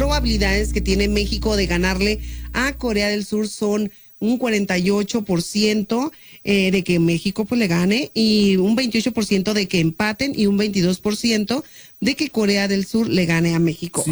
probabilidades que tiene México de ganarle a Corea del Sur son un 48% de que México pues le gane, y un 28% de que empaten, y un 22% de que Corea del Sur le gane a México.